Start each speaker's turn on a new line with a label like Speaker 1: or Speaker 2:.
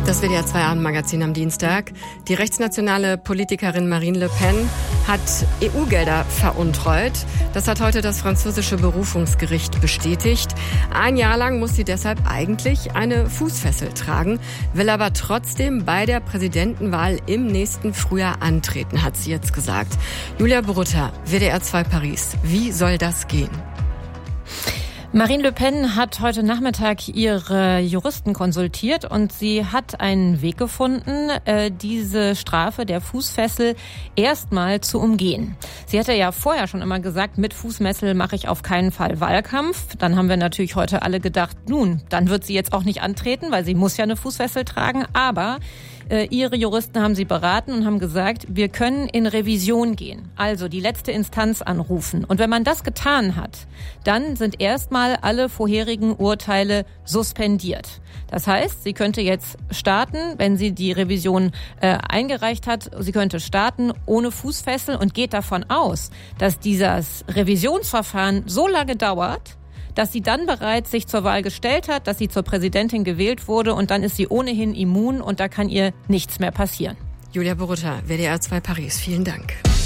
Speaker 1: Das WDR 2 Abendmagazin am Dienstag. Die rechtsnationale Politikerin Marine Le Pen hat EU-Gelder veruntreut. Das hat heute das französische Berufungsgericht bestätigt. 1 Jahr lang muss sie deshalb eigentlich eine Fußfessel tragen, will aber trotzdem bei der Präsidentenwahl im nächsten Frühjahr antreten, hat sie jetzt gesagt. Julia Borutta, WDR 2 Paris. Wie soll das gehen?
Speaker 2: Marine Le Pen hat heute Nachmittag ihre Juristen konsultiert und sie hat einen Weg gefunden, diese Strafe der Fußfessel erstmal zu umgehen. Sie hatte ja vorher schon immer gesagt, mit Fußfessel mache ich auf keinen Fall Wahlkampf. Dann haben wir natürlich heute alle gedacht, nun, dann wird sie jetzt auch nicht antreten, weil sie muss ja eine Fußfessel tragen, aber ihre Juristen haben sie beraten und haben gesagt, wir können in Revision gehen, also die letzte Instanz anrufen. Und wenn man das getan hat, dann sind erstmal alle vorherigen Urteile suspendiert. Das heißt, sie könnte jetzt starten, wenn sie die Revision eingereicht hat, sie könnte starten ohne Fußfessel und geht davon aus, dass dieses Revisionsverfahren so lange dauert, dass sie dann bereits sich zur Wahl gestellt hat, dass sie zur Präsidentin gewählt wurde und dann ist sie ohnehin immun und da kann ihr nichts mehr passieren.
Speaker 1: Julia Borutta, WDR 2 Paris. Vielen Dank.